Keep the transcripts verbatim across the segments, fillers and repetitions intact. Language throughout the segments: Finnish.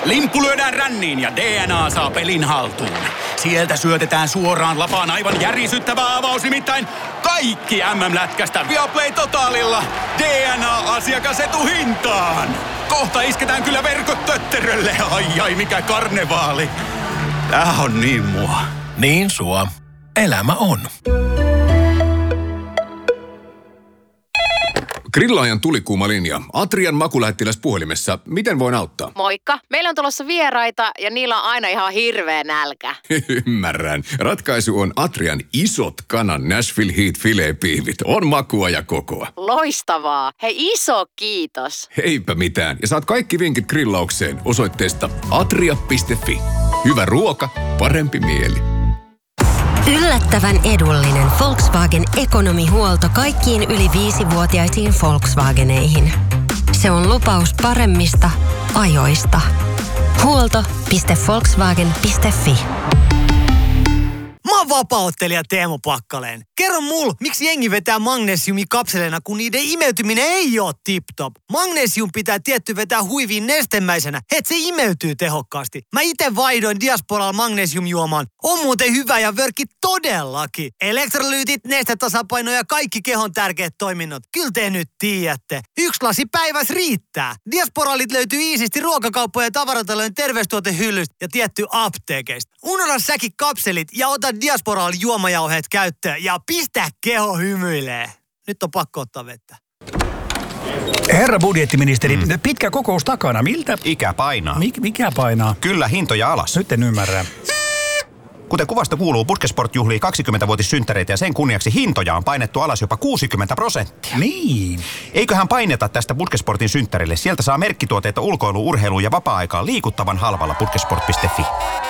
Limppu lyödään ränniin ja D N A saa pelin haltuun. Sieltä syötetään suoraan lapaan aivan järisyttävä avaus, nimittäin kaikki M M-lätkästä Viaplay Totalilla D N A-asiakasetuhintaan. Kohta isketään kyllä verkot tötterölle. Ai ai, mikä karnevaali. Tää on niin mua. Niin sua. Elämä on. Grillaajan tulikuuma linja. Atrian makulähettiläs puhelimessa. Miten voin auttaa? Moikka. Meillä on tulossa vieraita ja niillä on aina ihan hirveä nälkä. Ymmärrän. Ratkaisu on Atrian isot kanan Nashville Heat filepiivit. On makua ja kokoa. Loistavaa. Hei, iso kiitos. Heipä mitään. Ja saat kaikki vinkit grillaukseen osoitteesta atria piste fi. Hyvä ruoka, parempi mieli. Yllättävän edullinen Volkswagen ekonomihuolto kaikkiin yli viisivuotiaisiin Volkswageneihin. Se on lupaus paremmista ajoista. huolto piste volkswagen piste fi. Mä oon vapaa-ottelija Teemu Pakkaleen. Kerro mul, miksi jengi vetää magnesiumikapseleina, kun niiden imeytyminen ei oo tip-top. Magnesium pitää tietty vetää huiviin nestemäisenä, et se imeytyy tehokkaasti. Mä ite vaihdoin Diasporalla magnesiumjuomaan. On muuten hyvä ja vörkki todellakin. Elektrolyytit, nestetasapaino ja kaikki kehon tärkeät toiminnot. Kyllä te nyt tiedätte. Yksi lasi päiväs riittää. Diasporalit löytyy iisisti ruokakauppojen ja tavaratalojen terveystuotehyllystä ja tietty apteekeista. Unohda säkin kapselit ja ota Diasporal juomajauheet käyttöön ja pistä keho hymyilee. Nyt on pakko ottaa vettä. Herra budjettiministeri, mm. pitkä kokous takana. Miltä? Ikä painaa. Mik, mikä painaa? Kyllä, hintoja alas. Nyt en ymmärrä. Kuten kuvasta kuuluu, Puskesport juhlii kaksikymmentävuotissynttäreitä ja sen kunniaksi hintoja on painettu alas jopa kuusikymmentä prosenttia. Niin. Eiköhän paineta tästä Puskesportin synttärille. Sieltä saa merkkituotteita ulkoilu, urheilu ja vapaa-aikaan liikuttavan halvalla puskesport piste fi.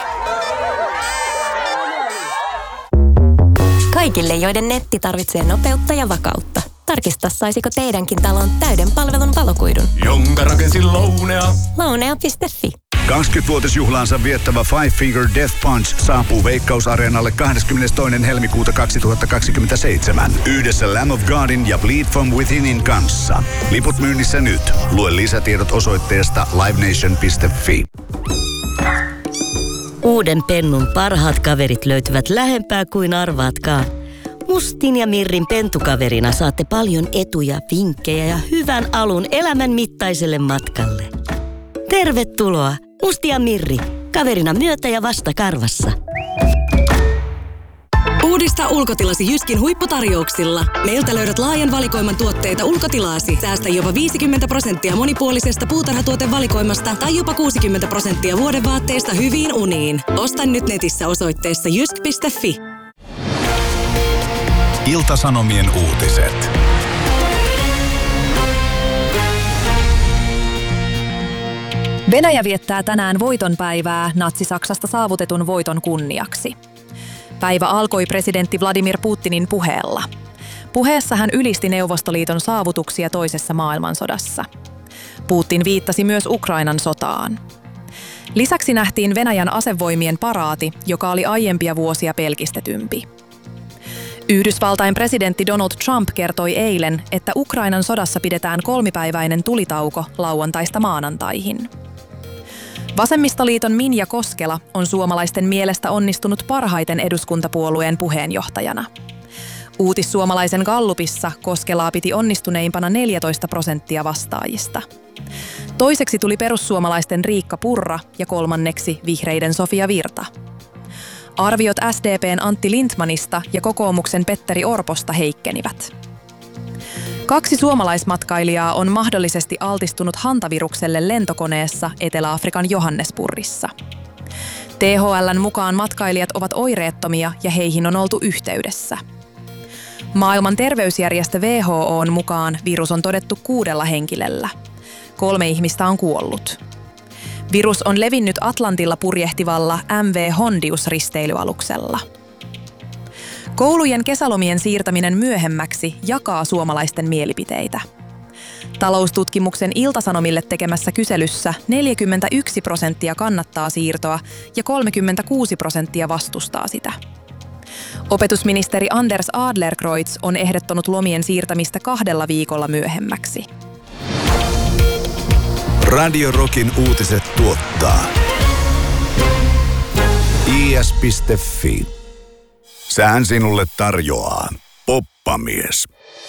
Kaikille, joiden netti tarvitsee nopeutta ja vakautta. Tarkista, saisiko teidänkin talon täyden palvelun valokuidun. Jonka rakensin Lounea. Lounea piste fi. kaksikymmenvuotisjuhlaansa viettävä Five Finger Death Punch saapuu Veikkaus-areenalle kahdeskymmenestoinen helmikuuta kaksituhattakaksikymmentäseitsemän. Yhdessä Lamb of Godin ja Bleed From Withinin kanssa. Liput myynnissä nyt. Lue lisätiedot osoitteesta live nation piste fi. Uuden Pennun parhaat kaverit löytyvät lähempää kuin arvaatkaan. Mustin ja Mirrin pentukaverina saatte paljon etuja, vinkkejä ja hyvän alun elämän mittaiselle matkalle. Tervetuloa, Musti ja Mirri, kaverina myötä ja vasta karvassa. Uudista ulkotilasi Jyskin huipputarjouksilla. Meiltä löydät laajan valikoiman tuotteita ulkotilaasi. Säästä jopa viisikymmentä prosenttia monipuolisesta puutarhatuotevalikoimasta tai jopa kuusikymmentä prosenttia vuodevaatteista hyviin uniin. Osta nyt netissä osoitteessa jysk piste fi. Ilta-Sanomien uutiset. Venäjä viettää tänään voitonpäivää Natsi-Saksasta saavutetun voiton kunniaksi. Päivä alkoi presidentti Vladimir Putinin puheella. Puheessa hän ylisti Neuvostoliiton saavutuksia toisessa maailmansodassa. Putin viittasi myös Ukrainan sotaan. Lisäksi nähtiin Venäjän asevoimien paraati, joka oli aiempia vuosia pelkistetympi. Yhdysvaltain presidentti Donald Trump kertoi eilen, että Ukrainan sodassa pidetään kolmipäiväinen tulitauko lauantaista maanantaihin. Vasemmistoliiton Minja Koskela on suomalaisten mielestä onnistunut parhaiten eduskuntapuolueen puheenjohtajana. Uutissuomalaisen gallupissa Koskelaa piti onnistuneimpana neljätoista prosenttia vastaajista. Toiseksi tuli perussuomalaisten Riikka Purra ja kolmanneksi vihreiden Sofia Virta. Arviot S D P:n Antti Lindtmanista ja kokoomuksen Petteri Orposta heikkenivät. Kaksi suomalaismatkailijaa on mahdollisesti altistunut hantavirukselle lentokoneessa Etelä-Afrikan Johannesburgissa. T H L:n mukaan matkailijat ovat oireettomia ja heihin on oltu yhteydessä. Maailman terveysjärjestö W H O:n mukaan virus on todettu kuudella henkilöllä. Kolme ihmistä on kuollut. Virus on levinnyt Atlantilla purjehtivalla M V Hondius-risteilyaluksella. Koulujen kesälomien siirtäminen myöhemmäksi jakaa suomalaisten mielipiteitä. Taloustutkimuksen Ilta-Sanomille tekemässä kyselyssä neljäkymmentäyksi prosenttia kannattaa siirtoa ja kolmekymmentäkuusi prosenttia vastustaa sitä. Opetusministeri Anders Adlercreutz on ehdottanut lomien siirtämistä kahdella viikolla myöhemmäksi. Radio Rockin uutiset tuottaa I S piste F I. Sään sinulle tarjoaa Poppamies.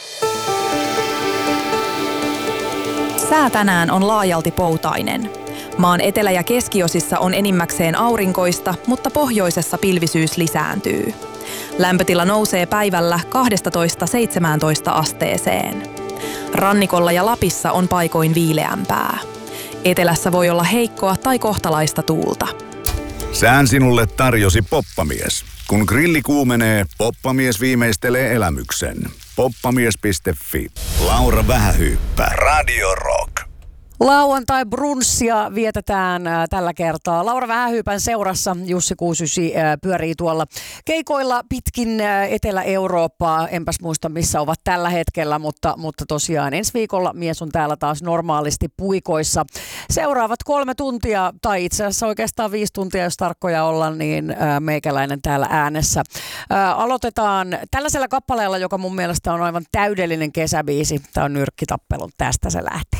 Sää tänään on laajalti poutainen. Maan etelä- ja keskiosissa on enimmäkseen aurinkoista, mutta pohjoisessa pilvisyys lisääntyy. Lämpötila nousee päivällä kaksitoista seitsemäntoista asteeseen. Rannikolla ja Lapissa on paikoin viileämpää. Etelässä voi olla heikkoa tai kohtalaista tuulta. Sään sinulle tarjosi Poppamies. Kun grilli kuumenee, Poppamies viimeistelee elämyksen. Poppamies piste F I. Laura Vähähyyppä. Radio Rock. Lauantai brunssia vietetään äh, tällä kertaa. Laura Vähähyypän seurassa Jussi kuusikymmentäyhdeksän äh, pyörii tuolla keikoilla pitkin äh, Etelä-Eurooppaa. Enpäs muista missä ovat tällä hetkellä, mutta, mutta tosiaan ensi viikolla mies on täällä taas normaalisti puikoissa. Seuraavat kolme tuntia, tai itse asiassa oikeastaan viisi tuntia, jos tarkkoja ollaan, niin äh, meikäläinen täällä äänessä. Äh, aloitetaan tällaisella kappaleella, joka mun mielestä on aivan täydellinen kesäbiisi. Tämä on Nyrkkitappelu. Tästä se lähtee.